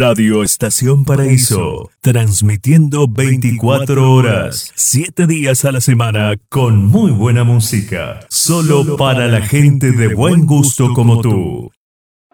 Radio Estación Paraíso, transmitiendo 24 horas, 7 días a la semana, con muy buena música, solo para la gente de buen gusto como tú.